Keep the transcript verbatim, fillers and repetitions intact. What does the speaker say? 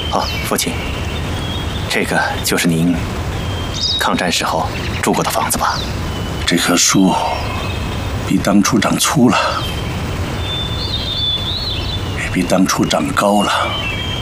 哦，父亲，这个就是您抗战时候住过的房子吧？ 这棵树比当初长粗了，也比当初长高了。